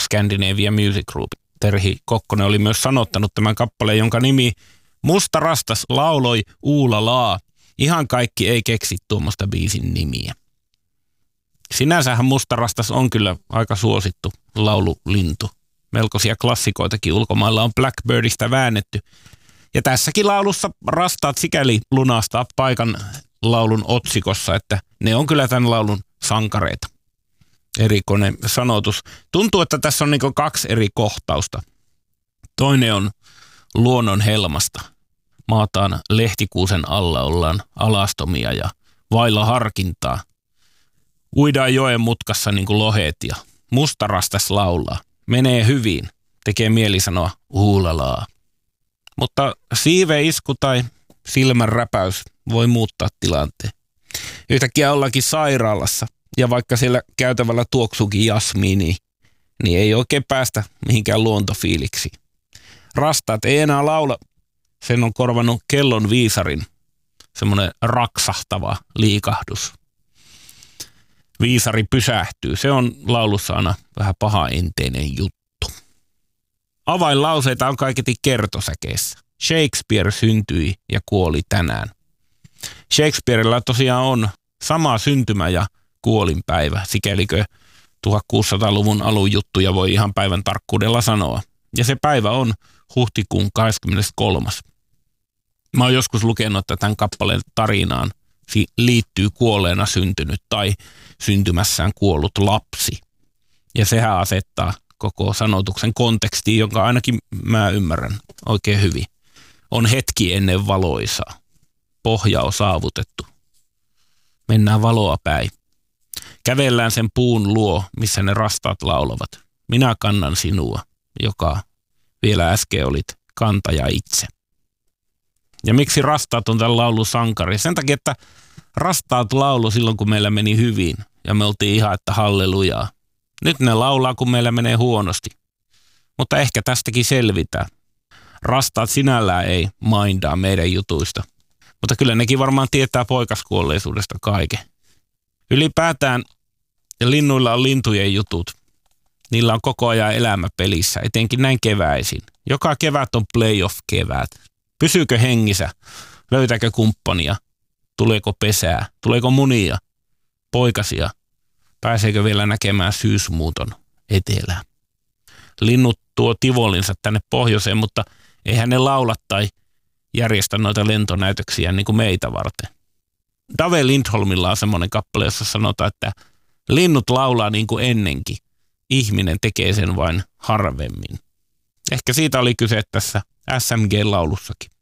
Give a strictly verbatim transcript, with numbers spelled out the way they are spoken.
Scandinavia Music Group. Terhi Kokkonen oli myös sanottanut tämän kappaleen, jonka nimi Musta rastas lauloi Uula Laa. Ihan kaikki ei keksi tuommoista biisin nimiä. Sinänsähän Musta rastas on kyllä aika suosittu laululintu. Melkoisia klassikoitakin ulkomailla on Blackbirdistä väännetty. Ja tässäkin laulussa rastaat sikäli lunastaa paikan laulun otsikossa, että ne on kyllä tämän laulun sankareita. Erikoinen sanotus. Tuntuu, että tässä on niin kaksi eri kohtausta. Toinen on luonnon helmasta. Maataan lehtikuusen alla, ollaan alastomia ja vailla harkintaa. Uidaan joen mutkassa niin kuin lohet ja musta rastas laulaa. Menee hyvin, tekee mieli sanoa uulalaa. Mutta siiveisku tai silmän räpäys voi muuttaa tilanteen. Yhtäkkiä ollaankin sairaalassa ja vaikka siellä käytävällä tuoksuukin jasmiini, niin ei oikein päästä mihinkään luontofiiliksi. Rastaat ei enää laula, sen on korvannut kellon viisarin, semmoinen raksahtava liikahdus. Viisari pysähtyy, se on laulussa aina vähän pahaenteinen juttu. Avainlauseita on kaiketi kertosäkeessä. Shakespeare syntyi ja kuoli tänään. Shakespearella tosiaan on sama syntymä- ja kuolinpäivä, sikälikö tuhatkuusisataaluvun alun juttuja voi ihan päivän tarkkuudella sanoa. Ja se päivä on huhtikuun kahdeskymmeneskolmas. Mä oon joskus lukenut, että tämän kappaleen tarinaan liittyy kuolleena syntynyt tai syntymässään kuollut lapsi. Ja sehän asettaa koko sanotuksen kontekstiin, jonka ainakin mä ymmärrän oikein hyvin. On hetki ennen valoisaa. Pohja on saavutettu. Mennään valoa päin. Kävellään sen puun luo, missä ne rastaat laulavat. Minä kannan sinua, joka vielä äsken olit kantaja itse. Ja miksi rastaat on tämän laulun sankari? Sen takia, että rastaat laulu silloin, kun meillä meni hyvin. Ja me oltiin ihan, että hallelujaa. Nyt ne laulaa, kun meillä menee huonosti. Mutta ehkä tästäkin selvitään. Rastaat sinällään ei mindaa meidän jutuista. Mutta kyllä nekin varmaan tietää poikaskuolleisuudesta kaiken. Ylipäätään linnuilla on lintujen jutut. Niillä on koko ajan elämä pelissä, etenkin näin keväisin. Joka kevät on playoff-kevät. Pysyykö hengissä? Löytääkö kumppania? Tuleeko pesää? Tuleeko munia? Poikasia? Pääseekö vielä näkemään syysmuuton etelään? Linnut tuo tivolinsa tänne pohjoiseen, mutta eihän ne laula tai järjestä noita lentonäytöksiä niin kuin meitä varten. Dave Lindholmilla on semmoinen kappale, jossa sanotaan, että linnut laulaa niin kuin ennenkin. Ihminen tekee sen vain harvemmin. Ehkä siitä oli kyse tässä S M G-laulussakin.